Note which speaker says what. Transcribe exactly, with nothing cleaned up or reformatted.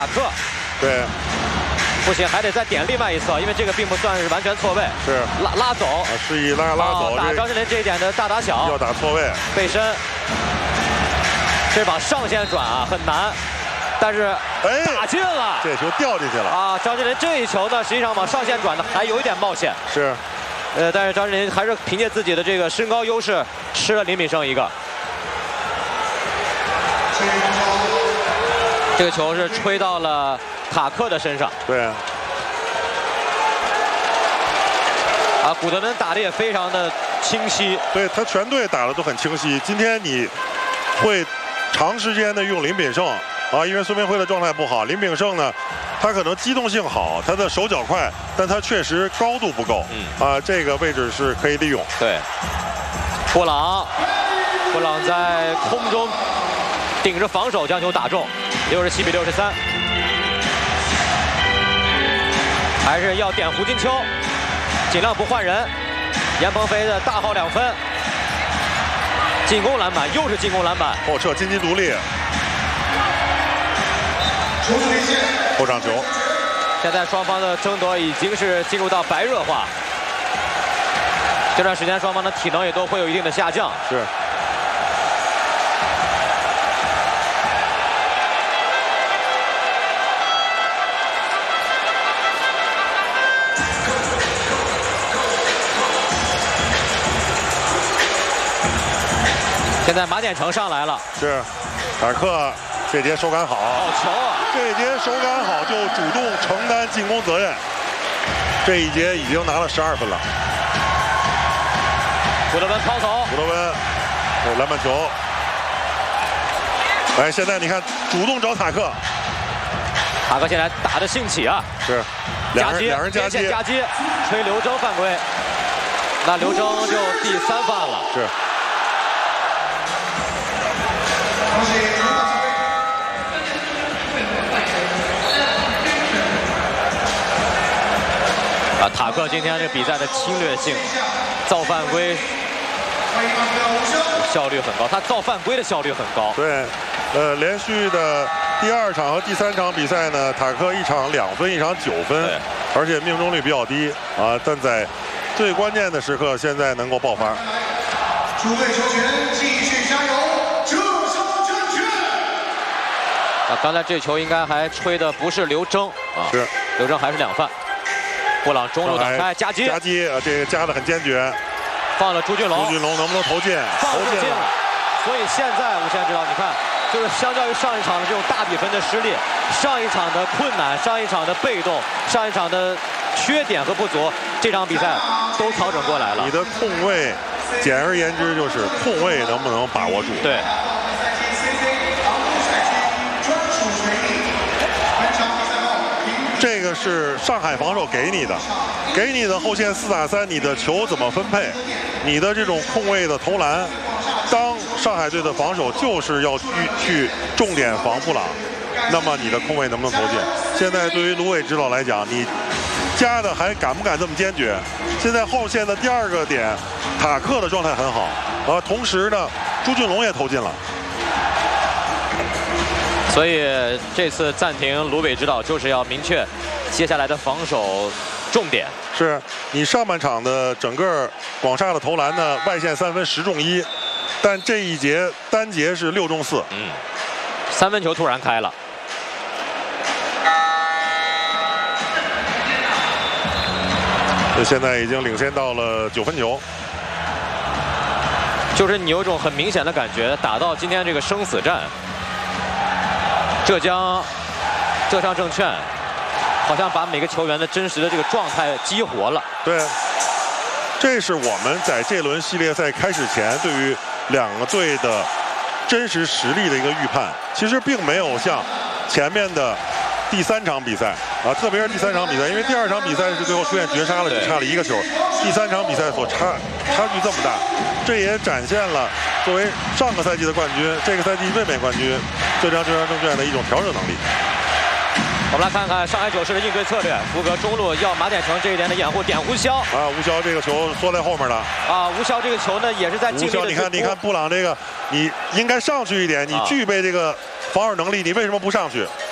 Speaker 1: 塔克，
Speaker 2: 对，
Speaker 1: 不行，还得再点另外一侧，因为这个并不算是完全错位。
Speaker 2: 是
Speaker 1: 拉拉走，
Speaker 2: 啊，示意拉拉走。
Speaker 1: 啊、打张智霖这一点的大打小，
Speaker 2: 要打错位，
Speaker 1: 背身，这把上线转啊很难，但是
Speaker 2: 哎
Speaker 1: 打进了，
Speaker 2: 这球掉进去了
Speaker 1: 啊！张智霖这一球呢，实际上往上线转的还有一点冒险。
Speaker 2: 是，
Speaker 1: 呃，但是张智霖还是凭借自己的这个身高优势吃了林炳胜一个。这个球是吹到了塔克的身上。
Speaker 2: 对。
Speaker 1: 啊，古德伦打的也非常的清晰。
Speaker 2: 对他全队打的都很清晰。今天你会长时间的用林炳胜啊，因为孙铭徽的状态不好。林炳胜呢，他可能机动性好，他的手脚快，但他确实高度不够。嗯。啊，这个位置是可以利用。
Speaker 1: 对。布朗，布朗在空中顶着防守将球打中，六十七比六十三。还是要点胡金秋，尽量不换人。严鹏飞的大号两分，进攻篮板，又是进攻篮板，
Speaker 2: 后撤金鸡独立，后场球。
Speaker 1: 现在双方的争夺已经是进入到白热化，这段时间双方的体能也都会有一定的下降。
Speaker 2: 是。
Speaker 1: 现在马典成上来了，
Speaker 2: 是，塔克这节手感好，
Speaker 1: 好球啊！
Speaker 2: 这节手感好就主动承担进攻责任，这一节已经拿了十二分了。
Speaker 1: 古德温抛投，
Speaker 2: 古德温，对篮板球。哎，现在你看，主动找塔克，
Speaker 1: 塔克现在打得兴起啊！
Speaker 2: 是，两人两人夹击，
Speaker 1: 夹击，吹刘铮犯规，那刘铮就第三犯了。
Speaker 2: 是。
Speaker 1: 啊，塔克今天这比赛的侵略性、造犯规效率很高，他造犯规的效率很高。
Speaker 2: 对，呃，连续的第二场和第三场比赛呢，塔克一场两分，一场九分，而且命中率比较低啊，但在最关键的时刻，现在能够爆发。
Speaker 3: 诸位球员继续加油，这杀正确。
Speaker 1: 啊，刚才这球应该还吹的不是刘铮啊，
Speaker 2: 是
Speaker 1: 刘铮还是两犯。布朗中路挡开，夹击，
Speaker 2: 夹击啊，这个夹得很坚决。
Speaker 1: 放了朱俊龙，
Speaker 2: 朱俊龙能不能投进？
Speaker 1: 放
Speaker 2: 投进了。
Speaker 1: 所以现在吴先知道，你看，就是相较于上一场的这种大比分的失利，上一场的困难，上一场的被动，上一场的缺点和不足，这场比赛都调整过来了。
Speaker 2: 你的控卫，简而言之就是控卫能不能把握住？
Speaker 1: 对。
Speaker 2: 这个是上海防守给你的，给你的后线四打三，你的球怎么分配？你的这种控卫的投篮，当上海队的防守就是要去去重点防布朗，那么你的控卫能不能投进？现在对于芦苇指导来讲，你加的还敢不敢这么坚决？现在后线的第二个点，塔克的状态很好，啊，同时呢，朱俊龙也投进了。
Speaker 1: 所以这次暂停芦苇指导就是要明确接下来的防守重点。
Speaker 2: 是你上半场的整个广厦的投篮呢，外线三分十中一，但这一节单节是六中四。
Speaker 1: 嗯，三分球突然开了。
Speaker 2: 这现在已经领先到了九分球。
Speaker 1: 就是你有一种很明显的感觉，打到今天这个生死战。浙江浙商证券好像把每个球员的真实的这个状态激活了。
Speaker 2: 对，这是我们在这轮系列赛开始前对于两个队的真实实力的一个预判。其实并没有像前面的第三场比赛啊，特别是第三场比赛，因为第二场比赛是最后出现绝杀了，只差了一个球。第三场比赛所差差距这么大，这也展现了作为上个赛季的冠军，这个赛季卫冕冠军浙江浙商证券的一种调整能力。
Speaker 1: 我们来看看上海九世的应对策略，福格中路要马典成这一点的掩护，点胡肖
Speaker 2: 啊，吴骁这个球缩在后面了
Speaker 1: 啊，吴骁这个球呢也是在尽力的。
Speaker 2: 你看，你看布朗这个，你应该上去一点，你具备这个防守能力，你为什么不上去？